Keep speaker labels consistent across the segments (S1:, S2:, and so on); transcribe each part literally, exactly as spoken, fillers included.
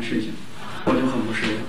S1: 事情，我就很不适应。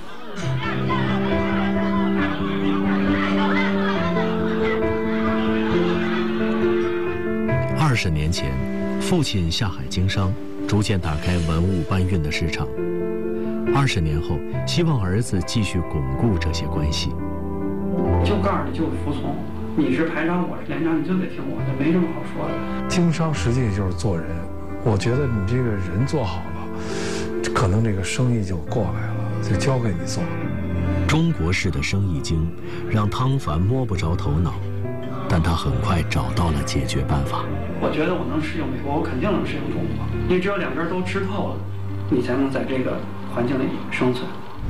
S2: 二十年前，父亲下海经商，逐渐打开文物搬运的市场。二十年后，希望儿子继续巩固这些关系。
S1: 就告诉你，就服从。你是排长，我是连长，你就得听我的，没什么好说的。
S3: 经商实际就是做人，我觉得你这个人做好了，可能这个生意就过来了，就交给你做。
S2: 中国式的生意经让汤凡摸不着头脑，但他很快找到了解决办法。
S1: 我觉得我能适应美国，我肯定能适应中国。你只有两边都吃透了，你才能在这个环境里生存。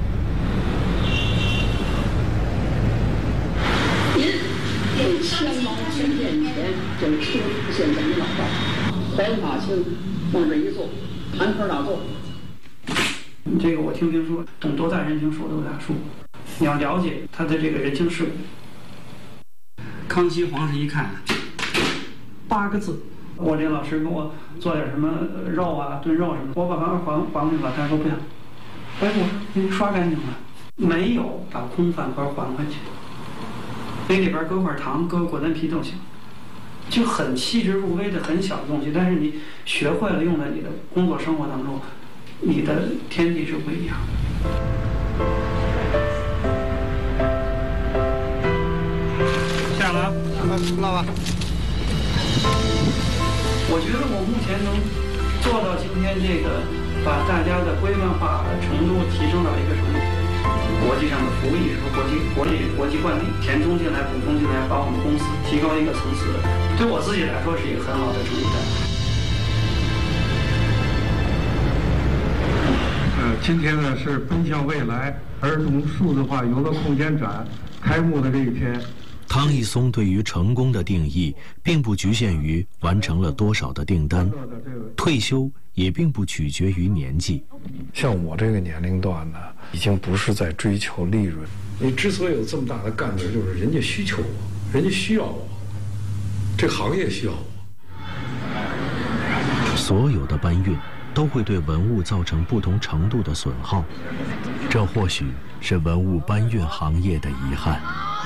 S4: 对千毛千变以前就出现在你脑袋，白马青往这一坐，盘盆打坐。
S1: 你这个我听评书，懂多大人情，说多大数。你要了解他的这个人情世故。康熙皇上一看，八个字。我这老师给我做点什么肉啊，炖肉什么，我把饭还还回去了，他说不行。哎，我说你刷干净了，没有把空饭盒还回去。那里边搁块糖，搁果丹皮都行，就很细致入微的很小的东西，但是你学会了用在你的工作生活当中，你的天地是不一样的。下来，
S5: 老板。
S1: 我觉得我目前能做到今天这个，把大家的规范化程度提升到一个程度。国际上的服务意识和国际国际国际惯例填充进来、补充进来，把我们公司提高一个层次，对我自己来说是一个很好的成就感。
S6: 呃，今天呢是奔向未来儿童数字化游乐空间展开幕的这一天。
S2: 汤一松对于成功的定义，并不局限于完成了多少的订单，退休也并不取决于年纪。
S3: 像我这个年龄段呢，已经不是在追求利润。你之所以有这么大的干劲，就是人家需求我，人家需要我，这行业需要我。
S2: 所有的搬运都会对文物造成不同程度的损耗，这或许是文物搬运行业的遗憾。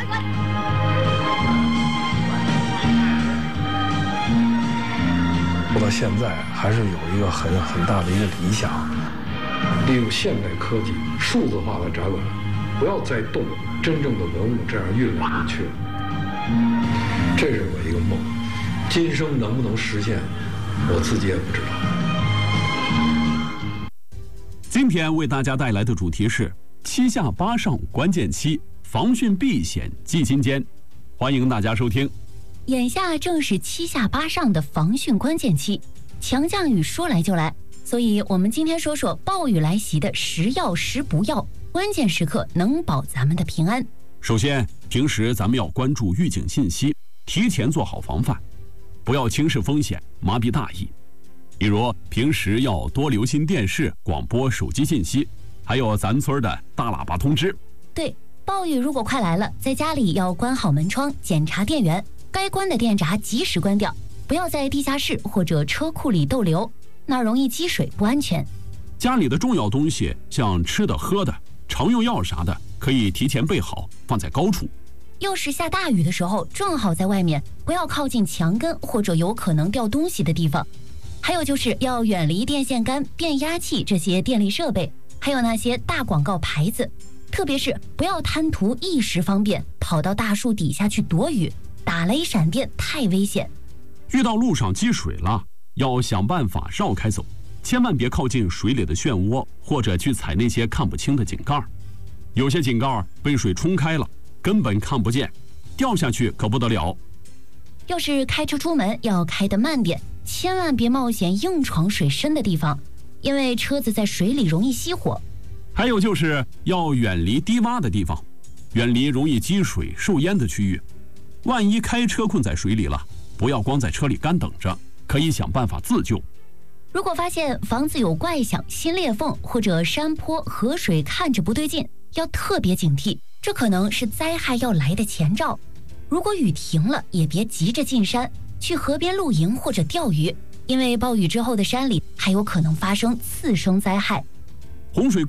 S3: 我到现在还是有一个很很大的一个理想，利用现代科技数字化的展览，不要再动真正的文物这样运来运去了。这是我一个梦，今生能不能实现，我自己也不知道。
S7: 今天为大家带来的主题是七下八上关键期，防汛避险记心间，欢迎大家收听。
S8: 眼下正是七下八上的防汛关键期，强降雨说来就来，所以我们今天说说暴雨来袭的时要时不要，关键时刻能保咱们的平安。
S7: 首先，平时咱们要关注预警信息，提前做好防范，不要轻视风险，麻痹大意。比如平时要多留心电视、广播、手机信息，还有咱村的大喇叭通知。
S8: 对，暴雨如果快来了，在家里要关好门窗，检查电源，该关的电闸及时关掉，不要在地下室或者车库里逗留，那儿容易积水，不安全。
S7: 家里的重要东西，像吃的、喝的、常用药啥的，可以提前备好，放在高处。
S8: 又是下大雨的时候，正好在外面，不要靠近墙根或者有可能掉东西的地方。还有就是要远离电线杆、变压器这些电力设备，还有那些大广告牌子，特别是不要贪图一时方便，跑到大树底下去躲雨，打雷闪电太危险。
S7: 遇到路上积水了，要想办法绕开走，千万别靠近水里的漩涡，或者去踩那些看不清的井盖。有些井盖被水冲开了，根本看不见，掉下去可不得了。
S8: 要是开车出门要开得慢点，千万别冒险硬闯水深的地方，因为车子在水里容易熄火。
S7: 还有就是要远离低洼的地方，远离容易积水受淹的区域。万一开车困在水里了，不要光在车里干等着，可以想办法自救。
S8: 如果发现房子有怪响、新裂缝或者山坡、河水看着不对劲，要特别警惕，这可能是灾害要来的前兆。如果雨停了，也别急着进山，去河边露营或者钓鱼，因为暴雨之后的山里还有可能发生次生灾害。
S7: 洪水